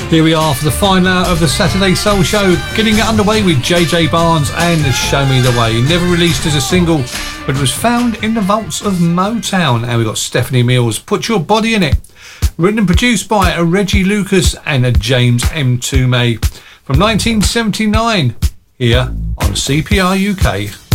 Here we are for the final hour of the Saturday Soul Show, getting it underway with JJ Barnes and Show Me the Way. Never released as a single, but it was found in the vaults of Motown. And we've got Stephanie Mills, Put Your Body in It. Written and produced by a Reggie Lucas and a James M. Toomey. From 1979, here on CPR UK.